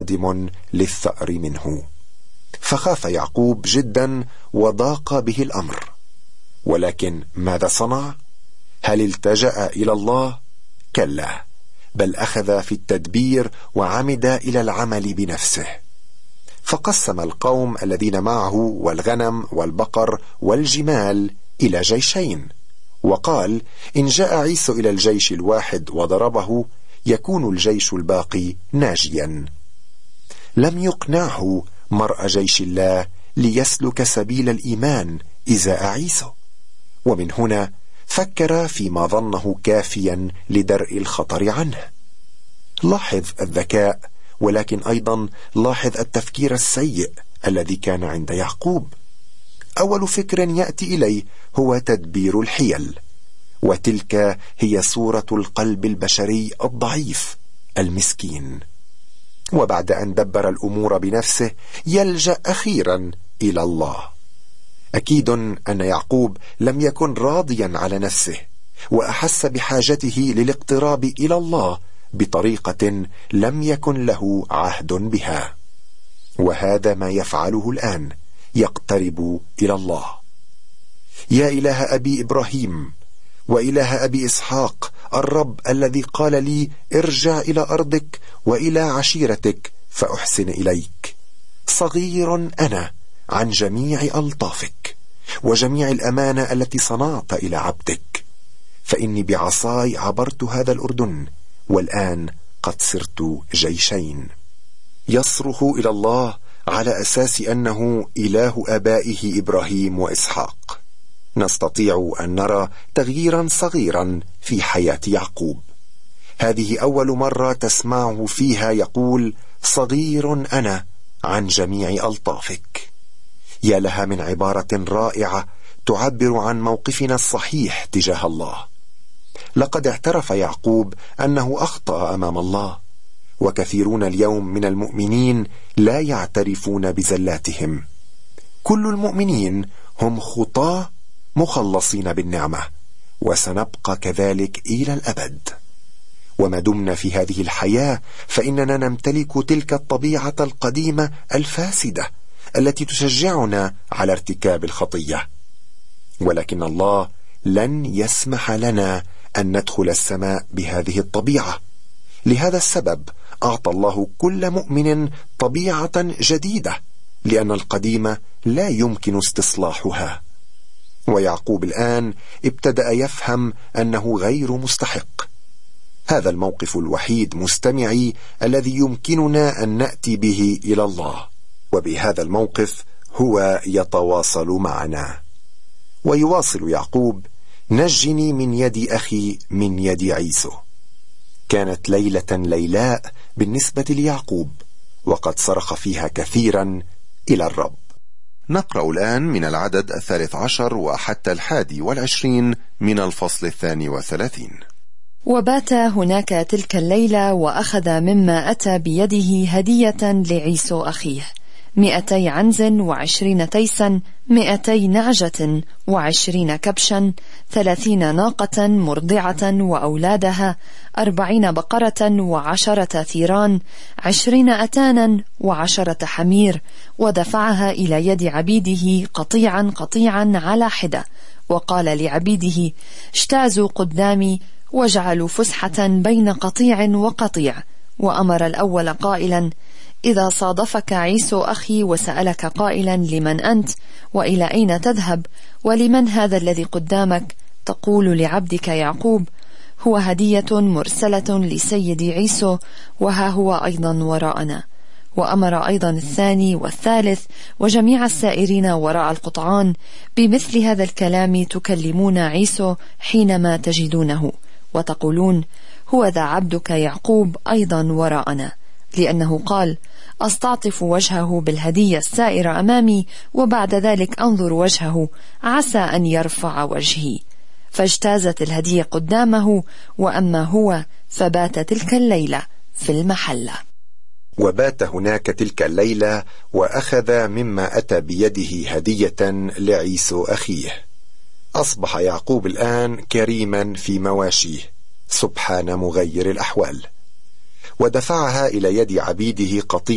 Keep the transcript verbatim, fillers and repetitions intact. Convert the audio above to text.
قادم للثأر منه. فخاف يعقوب جدا وضاق به الأمر، ولكن ماذا صنع؟ هل التجأ إلى الله؟ كلا، بل أخذ في التدبير وعمد إلى العمل بنفسه. فقسم القوم الذين معه والغنم والبقر والجمال إلى جيشين، وقال: إن جاء عيسو إلى الجيش الواحد وضربه يكون الجيش الباقي ناجيا. لم يقنعه مرء جيش الله ليسلك سبيل الإيمان إزاء عيسو، ومن هنا فكر فيما ظنه كافيا لدرء الخطر عنه. لاحظ الذكاء، ولكن أيضا لاحظ التفكير السيء الذي كان عند يعقوب. أول فكر يأتي إليه هو تدبير الحيل، وتلك هي صورة القلب البشري الضعيف المسكين. وبعد أن دبر الأمور بنفسه يلجأ أخيرا إلى الله. أكيد أن يعقوب لم يكن راضيا على نفسه، وأحس بحاجته للاقتراب إلى الله بطريقة لم يكن له عهد بها، وهذا ما يفعله الآن، يقترب إلى الله. يا إله أبي إبراهيم وإله أبي إسحاق، الرب الذي قال لي: ارجع إلى أرضك وإلى عشيرتك فأحسن إليك. صغير أنا عن جميع ألطافك وجميع الأمانة التي صنعت إلى عبدك، فإني بعصاي عبرت هذا الأردن، والآن قد صرت جيشين. يصرخ إلى الله على أساس أنه إله آبائه إبراهيم وإسحاق. نستطيع أن نرى تغييرا صغيرا في حياة يعقوب. هذه أول مرة تسمعه فيها يقول: صغير أنا عن جميع ألطافك. يا لها من عبارة رائعة تعبر عن موقفنا الصحيح تجاه الله. لقد اعترف يعقوب أنه أخطأ أمام الله، وكثيرون اليوم من المؤمنين لا يعترفون بزلاتهم. كل المؤمنين هم خطاة مخلصين بالنعمة، وسنبقى كذلك إلى الأبد. وما دمنا في هذه الحياة فإننا نمتلك تلك الطبيعة القديمة الفاسدة التي تشجعنا على ارتكاب الخطية، ولكن الله لن يسمح لنا أن ندخل السماء بهذه الطبيعة. لهذا السبب أعطى الله كل مؤمن طبيعة جديدة، لأن القديمة لا يمكن استصلاحها. ويعقوب الآن ابتدأ يفهم أنه غير مستحق. هذا الموقف الوحيد مستمعي الذي يمكننا أن نأتي به إلى الله، وبهذا الموقف هو يتواصل معنا. ويواصل يعقوب: نجني من يد أخي من يد عيسو. كانت ليلة ليلاء بالنسبة ليعقوب، وقد صرخ فيها كثيرا إلى الرب. نقرأ الآن من العدد الثالث عشر وحتى الحادي والعشرين من الفصل الثاني وثلاثين. وبات هناك تلك الليلة، وأخذ مما أتى بيده هدية لعيسو أخيه: مئتي عنز وعشرين تيسا، مئتي نعجة وعشرين كبشا، ثلاثين ناقة مرضعة وأولادها، أربعين بقرة وعشرة ثيران، عشرين أتانا وعشرة حمير، ودفعها إلى يد عبيده قطيعا قطيعا على حدة، وقال لعبيده: اجتازوا قدامي واجعلوا فسحة بين قطيع وقطيع. وأمر الأول قائلا: إذا صادفك عيسو أخي وسألك قائلا: لمن أنت؟ وإلى أين تذهب؟ ولمن هذا الذي قدامك؟ تقول لعبدك يعقوب: هو هدية مرسلة لسيدي عيسو، وها هو أيضا وراءنا. وأمر أيضا الثاني والثالث وجميع السائرين وراء القطعان بمثل هذا الكلام، تكلمون عيسو حينما تجدونه، وتقولون: هو ذا عبدك يعقوب أيضا وراءنا، لأنه قال: أستعطف وجهه بالهدية السائرة أمامي، وبعد ذلك أنظر وجهه عسى أن يرفع وجهي. فاجتازت الهدية قدامه، وأما هو فبات تلك الليلة في المحلة. وبات هناك تلك الليلة، وأخذ مما أتى بيده هدية لعيسو أخيه. أصبح يعقوب الآن كريما في مواشيه، سبحان مغير الأحوال. ودفعها إلى يد عبيده قطيعا